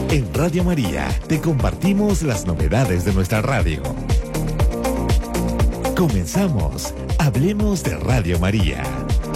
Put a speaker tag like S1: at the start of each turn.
S1: En Radio María te compartimos las novedades de nuestra radio. Comenzamos. Hablemos de Radio María.